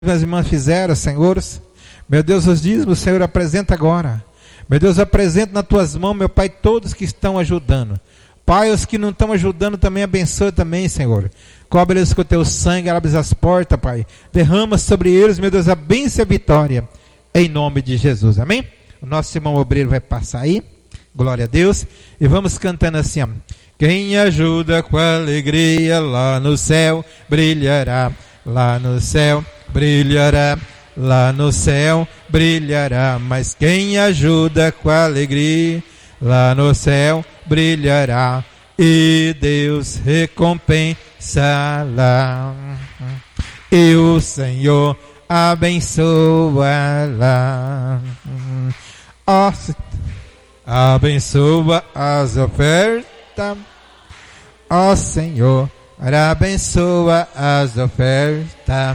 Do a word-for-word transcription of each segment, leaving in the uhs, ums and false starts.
Minhas irmãs fizeram, Senhor, meu Deus, os dízimos, Senhor, apresenta agora, meu Deus, apresenta nas tuas mãos, meu Pai, todos que estão ajudando, Pai, os que não estão ajudando também, abençoa também, Senhor, cobre eles com o teu sangue, abre as portas, Pai, derrama sobre eles, meu Deus, a bênção e a vitória, em nome de Jesus, amém? O nosso irmão obreiro vai passar aí, glória a Deus, e vamos cantando assim, ó. Quem ajuda com alegria lá no céu, brilhará, lá no céu, brilhará, lá no céu brilhará, mas quem ajuda com alegria, lá no céu brilhará, e Deus recompensará, e o Senhor abençoa lá, ó, abençoa as ofertas, ó Senhor, abençoa as ofertas,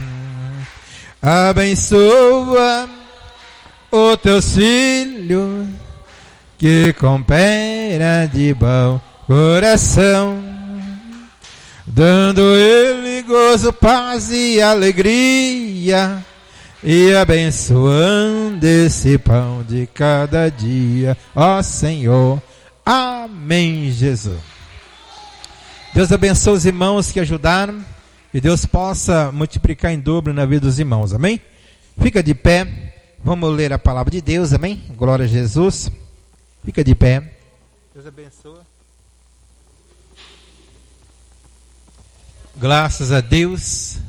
abençoa os teus filhos, que com pera de bom coração, dando ele gozo, paz e alegria, e abençoando esse pão de cada dia, ó Senhor, amém, Jesus. Deus abençoe os irmãos que ajudaram, que Deus possa multiplicar em dobro na vida dos irmãos, amém? Fica de pé, vamos ler a palavra de Deus, amém? Glória a Jesus, fica de pé. Deus abençoe. Graças a Deus.